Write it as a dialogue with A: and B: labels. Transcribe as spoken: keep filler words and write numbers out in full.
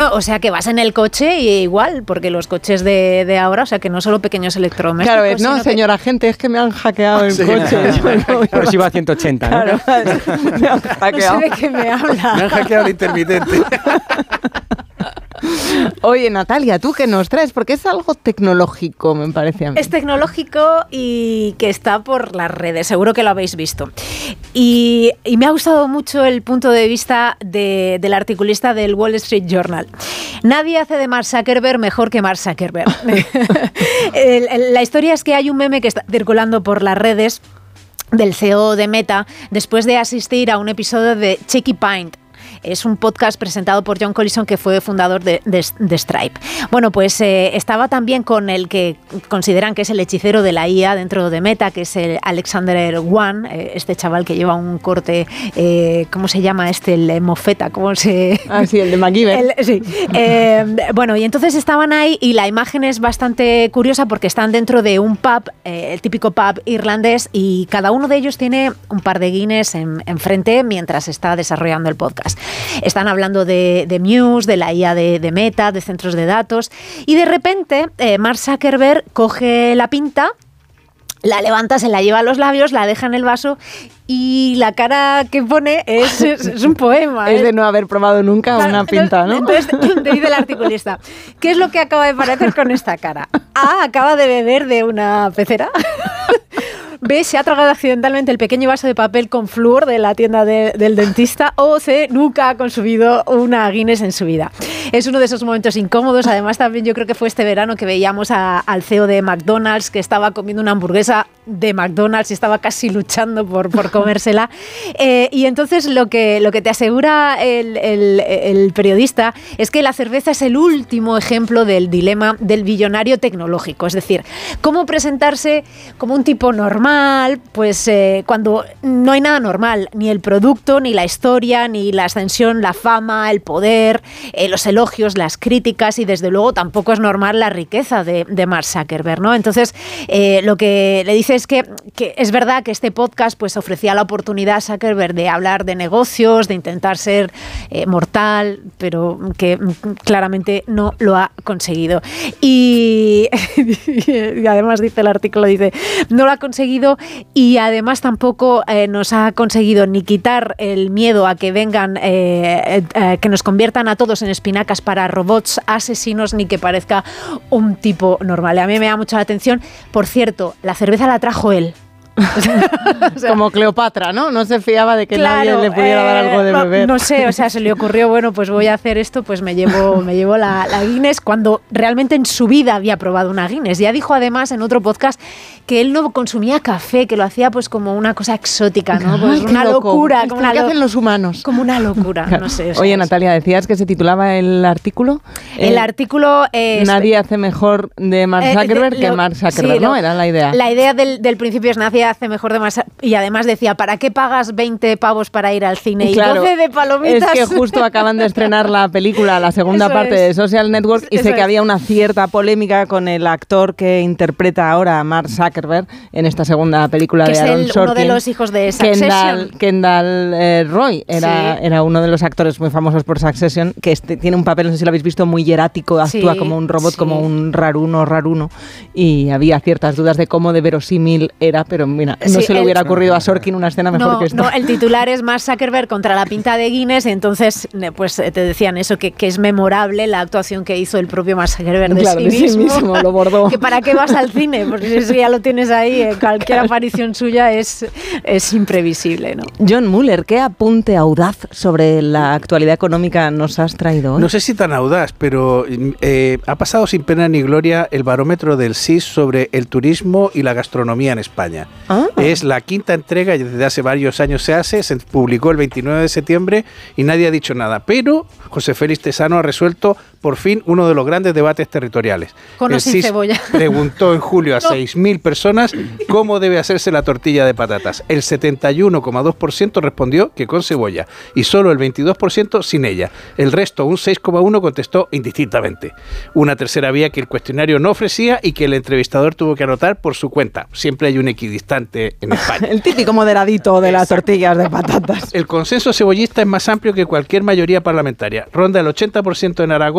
A: Bueno, o sea que vas en el coche y igual, porque los coches de, de ahora, o sea que no solo pequeños electrodomésticos.
B: Claro, es, no, señora que... gente, es que me han hackeado el sí, coche.
C: No, pero si va a ciento ochenta.
B: Claro,
C: ¿no?
B: Me han hackeado.
A: No sé de qué me habla.
D: Me han hackeado el intermitente.
B: Oye, Natalia, ¿tú qué nos traes? Porque es algo tecnológico, me parece a mí.
A: Es tecnológico y que está por las redes, seguro que lo habéis visto. Y, y me ha gustado mucho el punto de vista de, del articulista del Wall Street Journal. Nadie hace de Mark Zuckerberg mejor que Mark Zuckerberg. el, el, la historia es que hay un meme que está circulando por las redes del C E O de Meta después de asistir a un episodio de Cheeky Pint. Es un podcast presentado por John Collison, que fue fundador de, de, de Stripe. Bueno, pues eh, estaba también con el que consideran que es el hechicero de la I A dentro de Meta, que es el Alexander Wan, eh, este chaval que lleva un corte, eh, ¿cómo se llama este? El mofeta, ¿cómo se...?
B: Ah, sí, el de MacGyver.
A: El, sí. Eh, bueno, y entonces estaban ahí y la imagen es bastante curiosa porque están dentro de un pub, eh, el típico pub irlandés, y cada uno de ellos tiene un par de Guinness en, enfrente mientras está desarrollando el podcast. Están hablando de, de Muse, de la I A de, de Meta, de centros de datos, y de repente eh, Mark Zuckerberg coge la pinta, la levanta, se la lleva a los labios, la deja en el vaso y la cara que pone es, es, es un poema.
B: Es de no haber probado nunca claro, una pinta, ¿no?
A: Entonces, te dice el articulista, ¿qué es lo que acaba de parecer con esta cara? A, acaba de beber de una pecera. B, se ha tragado accidentalmente el pequeño vaso de papel con flúor de la tienda de, del dentista. O C, nunca ha consumido una Guinness en su vida. Es uno de esos momentos incómodos. Además, también yo creo que fue este verano que veíamos a, al C E O de McDonald's, que estaba comiendo una hamburguesa de McDonald's y estaba casi luchando por, por comérsela. Eh, y entonces lo que, lo que te asegura el, el, el periodista es que la cerveza es el último ejemplo del dilema del billonario tecnológico. Es decir, cómo presentarse como un tipo normal, pues eh, cuando no hay nada normal, ni el producto, ni la historia, ni la ascensión, la fama, el poder, eh, los elogios, las críticas, y desde luego tampoco es normal la riqueza de, de Mark Zuckerberg, ¿no? Entonces, eh, lo que le dice es que, que es verdad que este podcast pues ofrecía la oportunidad a Zuckerberg de hablar de negocios, de intentar ser eh, mortal, pero que claramente no lo ha conseguido. Y, y además dice el artículo, dice, no lo ha conseguido. Y además tampoco eh, nos ha conseguido ni quitar el miedo a que vengan, eh, eh, que nos conviertan a todos en espinacas para robots asesinos, ni que parezca un tipo normal. A mí me da mucha la atención. Por cierto, la cerveza la trajo él. O sea,
B: como Cleopatra, ¿no? No se fiaba de que
A: claro,
B: nadie le pudiera
A: eh,
B: dar algo de beber.
A: No, no sé, o sea, se le ocurrió, bueno, pues voy a hacer esto, pues me llevo, me llevo la, la Guinness, cuando realmente en su vida había probado una Guinness. Ya dijo además en otro podcast que él no consumía café, que lo hacía pues como una cosa exótica, ¿no? Pues una
B: loco.
A: locura. Como una
B: ¿Qué
A: lo-
B: hacen los humanos?
A: Como una locura, claro. No sé. O sea,
B: Oye, Natalia, decías que se titulaba el artículo.
A: El
B: eh,
A: artículo... Eh,
B: nadie hace mejor de Mark Zuckerberg eh, de, que Mark Zuckerberg, sí, ¿no?
A: Lo,
B: Era la idea.
A: La idea del, del principio es nadie hace mejor de Mark Zuckerberg. Y además decía, ¿para qué pagas veinte pavos para ir al cine? Y
B: claro,
A: doce de palomitas.
B: Es que justo acaban de estrenar la película, la segunda Eso parte es. de Social Network, y Eso sé que es. había una cierta polémica con el actor que interpreta ahora a Mark Zuckerberg en esta segunda película
A: que
B: de Aaron
A: es el,
B: Sorkin.
A: Uno de los hijos de Succession.
B: Kendall, Kendall eh, Roy era, sí. era uno de los actores muy famosos por Succession, que este, tiene un papel, no sé si lo habéis visto, muy hierático, actúa sí, como un robot, sí. como un raruno, raruno, y había ciertas dudas de cómo de verosímil era, pero mira, no sí, se le el, hubiera ocurrido a Sorkin una escena mejor
A: no,
B: que esta.
A: No, el titular es Mark Zuckerberg contra la pinta de Guinness, entonces pues te decían eso, que, que es memorable la actuación que hizo el propio Mark Zuckerberg de,
B: claro,
A: sí,
B: de
A: mismo,
B: sí mismo, lo bordó.
A: Que para qué vas al cine, porque eso ya lo tienes ahí, eh, cualquier aparición suya es, es imprevisible, ¿no?
B: John Muller, ¿qué apunte audaz sobre la actualidad económica nos has traído hoy?
D: No sé si tan audaz, pero eh, ha pasado sin pena ni gloria el barómetro del S I S sobre el turismo y la gastronomía en España. Ah. Es la quinta entrega, desde hace varios años se hace, se publicó el veintinueve de septiembre y nadie ha dicho nada, pero José Félix Tesano ha resuelto por fin uno de los grandes debates territoriales.
A: Con o sin cebolla.
D: Preguntó en julio a no. seis mil personas cómo debe hacerse la tortilla de patatas. El setenta y uno coma dos por ciento respondió que con cebolla y solo el veintidós por ciento sin ella. El resto, un seis coma uno por ciento, contestó indistintamente. Una tercera vía que el cuestionario no ofrecía y que el entrevistador tuvo que anotar por su cuenta. Siempre hay un equidistante en España.
B: El típico moderadito de las tortillas de patatas.
D: El consenso cebollista es más amplio que cualquier mayoría parlamentaria. Ronda el ochenta por ciento en Aragón,